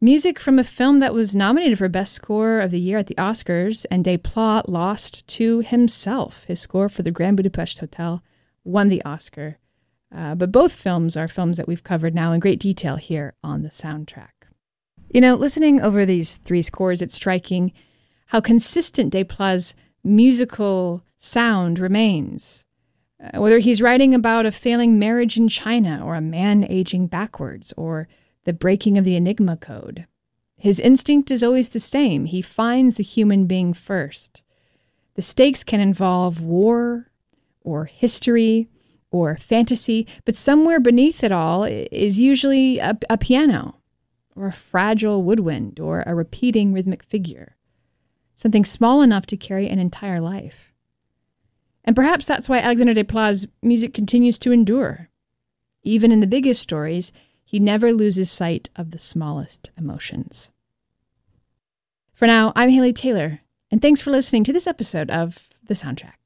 Music from a film that was nominated for Best Score of the Year at the Oscars, and Desplat lost to himself. His score for the Grand Budapest Hotel won the Oscar. But both films are films that we've covered now in great detail here on the soundtrack. You know, listening over these three scores, it's striking how consistent Desplat's musical sound remains. Whether he's writing about a failing marriage in China, or a man aging backwards, or the breaking of the Enigma code, his instinct is always the same. He finds the human being first. The stakes can involve war, or history, or fantasy, but somewhere beneath it all is usually a piano, or a fragile woodwind, or a repeating rhythmic figure. Something small enough to carry an entire life. And perhaps that's why Alexandre Desplat's music continues to endure. Even in the biggest stories, he never loses sight of the smallest emotions. For now, I'm Haley Taylor, and thanks for listening to this episode of The Soundtrack.